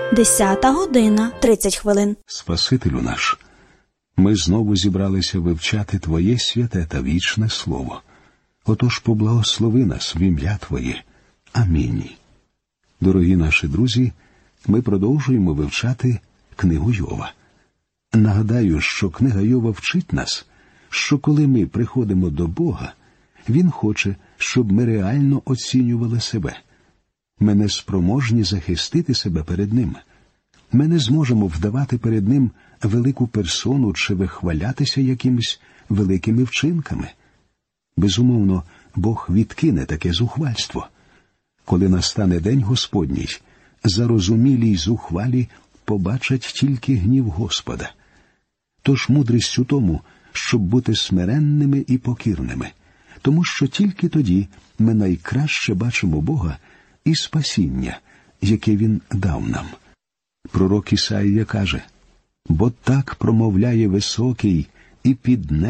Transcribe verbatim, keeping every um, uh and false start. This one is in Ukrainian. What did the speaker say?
Десята година, тридцять хвилин. Спасителю наш, ми знову зібралися вивчати Твоє святе та вічне Слово. Отож поблагослови нас в ім'я Твоє. Амінь. Дорогі наші друзі, ми продовжуємо вивчати книгу Йова. Нагадаю, що книга Йова вчить нас, що коли ми приходимо до Бога, Він хоче, щоб ми реально оцінювали себе. Ми не спроможні захистити себе перед Ним. Ми не зможемо вдавати перед Ним велику персону чи вихвалятися якимись великими вчинками. Безумовно, Бог відкине таке зухвальство. Коли настане день Господній, зарозумілі й зухвалі побачать тільки гнів Господа. Тож мудрість у тому, щоб бути смиренними і покірними, тому що тільки тоді ми найкраще бачимо Бога і спасіння, яке Він дав нам. Пророк Ісаїя каже: «Бо так промовляє високий і піднесений